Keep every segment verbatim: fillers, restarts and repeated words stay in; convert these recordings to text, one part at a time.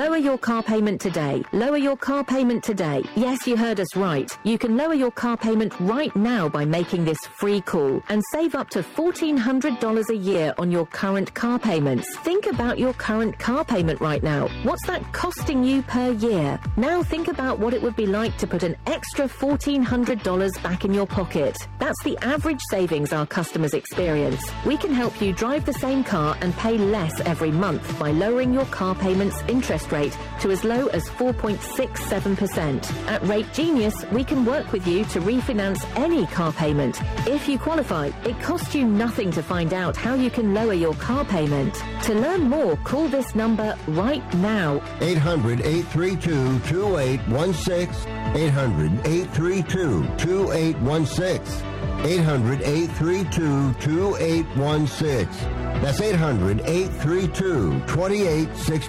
Lower your car payment today. Lower your car payment today. Yes, you heard us right. You can lower your car payment right now by making this free call and save up to fourteen hundred dollars a year on your current car payments. Think about your current car payment right now. What's that costing you per year? Now think about what it would be like to put an extra fourteen hundred dollars back in your pocket. That's the average savings our customers experience. We can help you drive the same car and pay less every month by lowering your car payment's interest rate to as low as four point six seven percent. At Rate Genius, we can work with you to refinance any car payment. If you qualify, it costs you nothing to find out how you can lower your car payment. To learn more, call this number right now. eight hundred, eight three two, two eight one six. eight hundred, eight three two, two eight one six. eight hundred, eight three two, two eight one six. That's eight hundred, eight three two, two eight one six.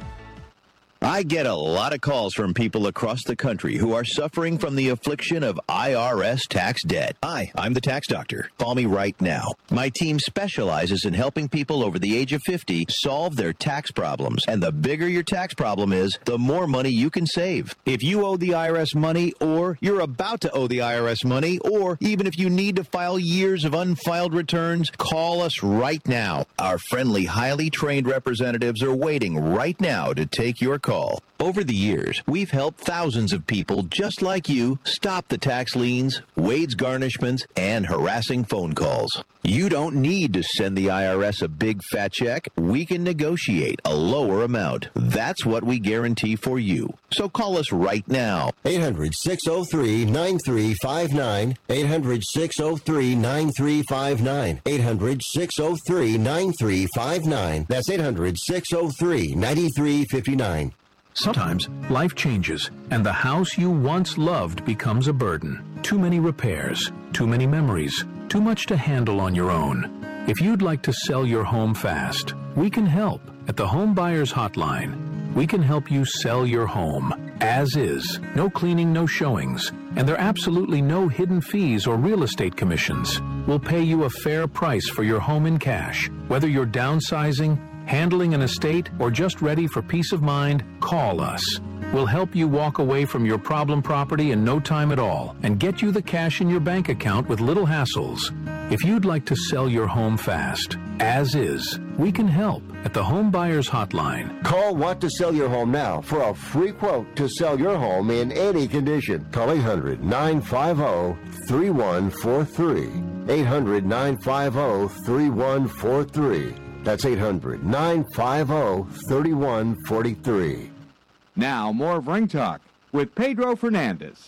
I get a lot of calls from people across the country who are suffering from the affliction of I R S tax debt. Hi, I'm the tax doctor. Call me right now. My team specializes in helping people over the age of fifty solve their tax problems. And the bigger your tax problem is, the more money you can save. If you owe the I R S money, or you're about to owe the I R S money, or even if you need to file years of unfiled returns, call us right now. Our friendly, highly trained representatives are waiting right now to take your call. Over the years, we've helped thousands of people just like you stop the tax liens, wage garnishments, and harassing phone calls. You don't need to send the I R S a big fat check. We can negotiate a lower amount. That's what we guarantee for you. So call us right now. eight hundred, six oh three, nine three five nine. eight hundred, six oh three, nine three five nine. eight hundred, six oh three, nine three five nine. That's eight hundred, six oh three, nine three five nine. Sometimes life changes and the house you once loved becomes a burden. Too many repairs, too many memories, too much to handle on your own. If you'd like to sell your home fast, we can help at the Home Buyers Hotline. We can help you sell your home as is. No cleaning, no showings, and there are absolutely no hidden fees or real estate commissions. We'll pay you a fair price for your home in cash. Whether you're downsizing, handling an estate, or just ready for peace of mind, call us. We'll help you walk away from your problem property in no time at all and get you the cash in your bank account with little hassles. If you'd like to sell your home fast, as is, we can help at the Home Buyers Hotline. Call Want to Sell Your Home now for a free quote to sell your home in any condition. Call eight hundred, nine five zero, three one four three. eight hundred, nine five zero, three one four three. That's eight hundred, nine five zero, three one four three. Now, more of Ring Talk with Pedro Fernandez.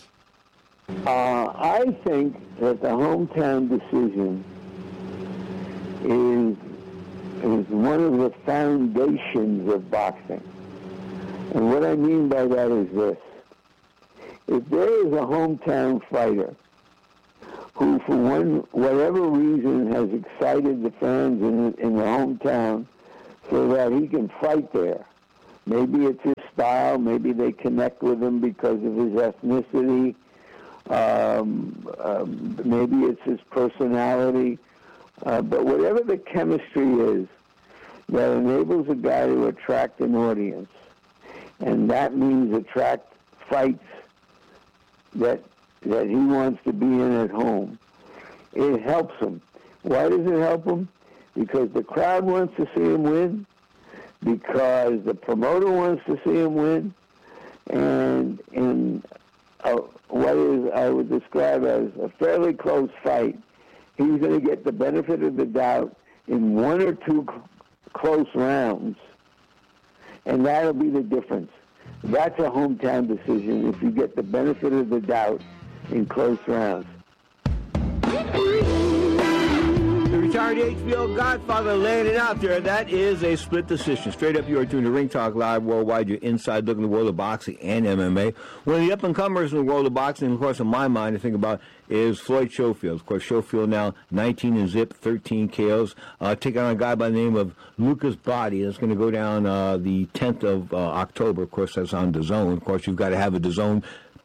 Uh, I think that the hometown decision is, is one of the foundations of boxing. And what I mean by that is this. If there is a hometown fighter who, for one whatever reason, has excited the fans in, in the hometown so that he can fight there, maybe it's his style, maybe they connect with him because of his ethnicity, um, um, maybe it's his personality, uh, but whatever the chemistry is that enables a guy to attract an audience, and that means attract fights that that he wants to be in at home, it helps him. Why does it help him? Because the crowd wants to see him win, because the promoter wants to see him win, and in a, what is I would describe as a fairly close fight, he's going to get the benefit of the doubt in one or two c- close rounds, and that'll be the difference. That's a hometown decision if you get the benefit of the doubt in close rounds. The retired H B O Godfather laying it out there. That is a split decision. Straight up, you are tuned to Ring Talk Live Worldwide. Your inside look in the world of boxing and M M A. One of the up-and-comers in the world of boxing, of course, in my mind, to think about is Floyd Schofield. Of course, Schofield now nineteen and zip, thirteen K Os. Uh, taking on a guy by the name of Lucas Body. That's going to go down uh, the tenth of uh, October. Of course, that's on DAZN. Of course, you've got to have a DAZN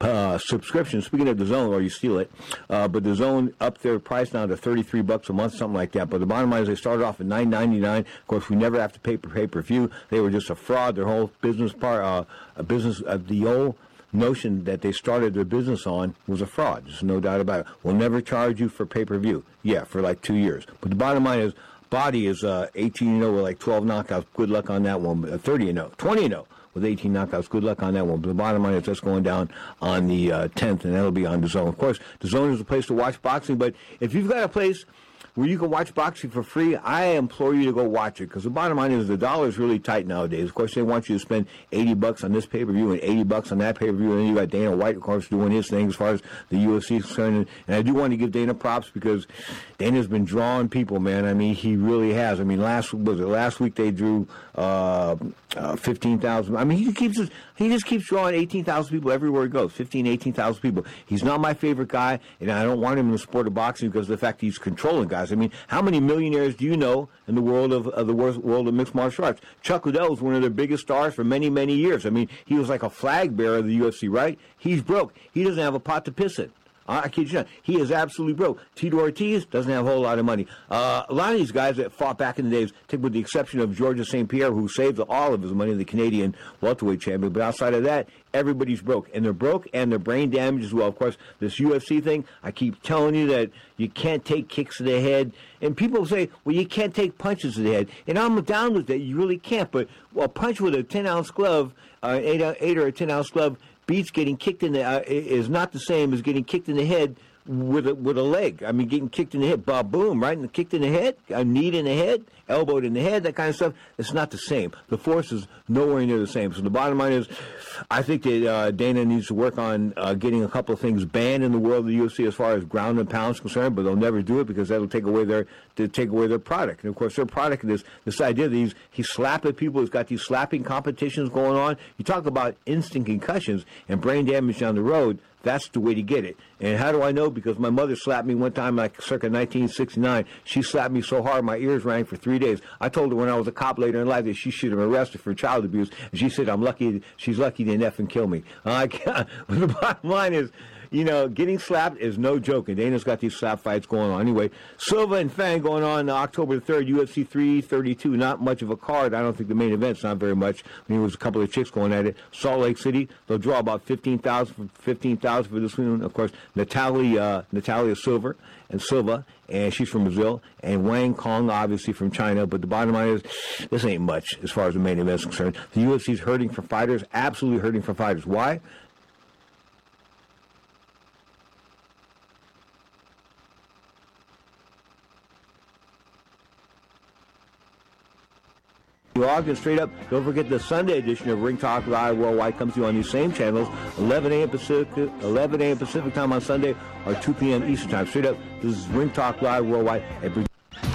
uh, subscription. Speaking of DAZN, or you steal it, uh, but DAZN upped their price now to thirty-three bucks a month, something like that. But the bottom line is they started off at nine ninety-nine. Of course, we never have to pay for pay-per-view. They were just a fraud. Their whole business part, uh, a business, uh, the old notion that they started their business on was a fraud. There's no doubt about it. We'll never charge you for pay-per-view. Yeah, for like two years. But the bottom line is, Body is uh, eighteen and oh with like twelve knockouts. Good luck on that one. Uh, thirty and oh, twenty and oh with eighteen knockouts. Good luck on that one. But the bottom line is that's going down on the uh, tenth, and that'll be on DAZN. Of course, DAZN is a place to watch boxing, but if you've got a place where you can watch boxing for free, I implore you to go watch it, because the bottom line is the dollar is really tight nowadays. Of course, they want you to spend eighty bucks on this pay-per-view and eighty bucks on that pay-per-view, and then you got Dana White, of course, doing his thing as far as the U F C is concerned. And I do want to give Dana props, because Dana's been drawing people, man. I mean, he really has. I mean, last was it last week they drew uh, uh, fifteen thousand. I mean, he keeps he just keeps drawing eighteen thousand people everywhere he goes. fifteen, eighteen thousand people. He's not my favorite guy, and I don't want him in the sport of boxing because of the fact he's controlling guys. I mean, how many millionaires do you know in the world of, of the world of mixed martial arts? Chuck Liddell was one of their biggest stars for many, many years. I mean, he was like a flag bearer of the U F C, right? He's broke. He doesn't have a pot to piss in. I kid you not. He is absolutely broke. Tito Ortiz doesn't have a whole lot of money. Uh, a lot of these guys that fought back in the days, with the exception of Georges Saint Pierre, who saved all of his money, the Canadian welterweight champion. But outside of that, everybody's broke. And they're broke, and they're brain damaged as well. Of course, this U F C thing, I keep telling you that you can't take kicks to the head. And people say, well, you can't take punches to the head. And I'm down with that. You really can't. But well, a punch with a ten-ounce glove, uh, eight, eight or a ten-ounce glove, beats getting kicked in the uh, is not the same as getting kicked in the head with a, with a leg. I mean, getting kicked in the head, bob, boom, right? And kicked in the head, a knee in the head, elbowed in the head, that kind of stuff. It's not the same. The force is nowhere near the same. So the bottom line is, I think that uh, Dana needs to work on uh, getting a couple of things banned in the world of the U F C as far as ground and pound is concerned, but they'll never do it because that'll take away their to take away their product. And of course, their product is this idea that he's he's slapping people. He's got these slapping competitions going on. You talk about instant concussions and brain damage down the road. That's the way to get it. And how do I know? Because my mother slapped me one time, like circa nineteen sixty-nine. She slapped me so hard my ears rang for three days. I told her when I was a cop later in life that she should have arrested for child abuse. And she said, I'm lucky, she's lucky to F and kill me. Uh, the bottom line is, you know, getting slapped is no joke, and Dana's got these slap fights going on. Anyway, Silva and Fang going on October third, U F C three thirty-two. Not much of a card. I don't think the main event's not very much. I mean, there was a couple of chicks going at it. Salt Lake City, they'll draw about fifteen thousand fifteen thousand for this one. Of course, Natalia, uh, Natalia Silva and Silva, and she's from Brazil, and Wang Kong, obviously from China. But the bottom line is, this ain't much as far as the main event is concerned. The U F C's hurting for fighters, absolutely hurting for fighters. Why? Logged in straight up. Don't forget the Sunday edition of Ring Talk Live Worldwide comes to you on these same channels, eleven a.m. Pacific, eleven a.m. Pacific time on Sunday, or two p.m. Eastern time. Straight up, this is Ring Talk Live Worldwide.